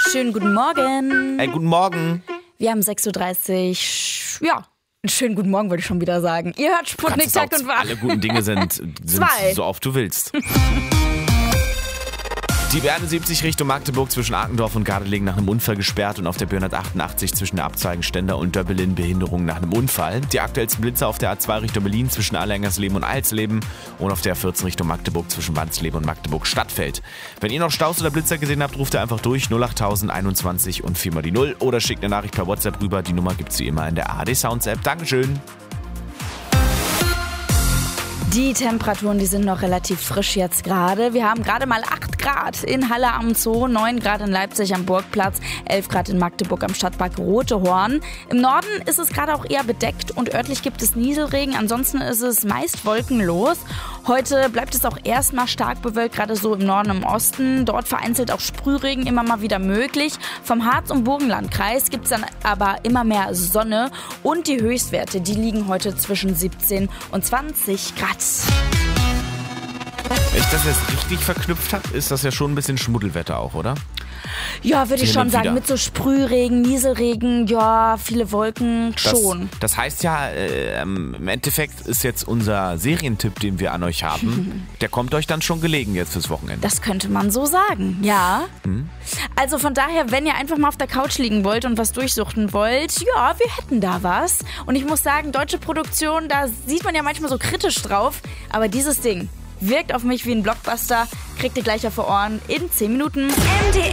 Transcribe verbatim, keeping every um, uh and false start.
Schönen guten Morgen. Hey, guten Morgen. Wir haben sechs Uhr dreißig. Ja, einen schönen guten Morgen wollte ich schon wieder sagen. Ihr hört Sputnik Tag und Wach. Alle guten Dinge sind, sind Zwei. so oft du willst. Die B einundsiebzig Richtung Magdeburg zwischen Arkendorf und Gardelegen nach einem Unfall gesperrt und auf der B hundertachtundachtzig zwischen der Abzweigung Stender und Döbbelin Behinderung nach einem Unfall. Die aktuellsten Blitzer auf der A zwei Richtung Berlin zwischen Allerhengersleben und Alsleben und auf der A vierzehn Richtung Magdeburg zwischen Wansleben und Magdeburg Stadtfeld. Wenn ihr noch Staus oder Blitzer gesehen habt, ruft ihr einfach durch null achttausend einundzwanzig und viermal die null oder schickt eine Nachricht per WhatsApp rüber. Die Nummer gibt's wie immer in der A R D Sounds App. Dankeschön. Die Temperaturen, die sind noch relativ frisch jetzt gerade. Wir haben gerade mal acht Grad in Halle am Zoo, neun Grad in Leipzig am Burgplatz, elf Grad in Magdeburg am Stadtpark Rotehorn. Im Norden ist es gerade auch eher bedeckt und örtlich gibt es Nieselregen. Ansonsten ist es meist wolkenlos. Heute bleibt es auch erstmal stark bewölkt, gerade so im Norden und im Osten. Dort vereinzelt auch Sprühregen immer mal wieder möglich. Vom Harz- und Burgenlandkreis gibt es dann aber immer mehr Sonne. Und die Höchstwerte, die liegen heute zwischen siebzehn und zwanzig Grad. Wenn ich das jetzt richtig verknüpft habe, ist das ja schon ein bisschen Schmuddelwetter auch, oder? Ja, würde ich schon sagen, mit so Sprühregen, Nieselregen, ja, viele Wolken, schon. Das, das heißt ja, äh, im Endeffekt ist jetzt unser Serientipp, den wir an euch haben, der kommt euch dann schon gelegen jetzt fürs Wochenende. Das könnte man so sagen, ja. Hm. Also von daher, wenn ihr einfach mal auf der Couch liegen wollt und was durchsuchten wollt, ja, wir hätten da was. Und ich muss sagen, deutsche Produktion, da sieht man ja manchmal so kritisch drauf, aber dieses Ding wirkt auf mich wie ein Blockbuster, kriegt ihr gleich auf die Ohren in zehn Minuten. M D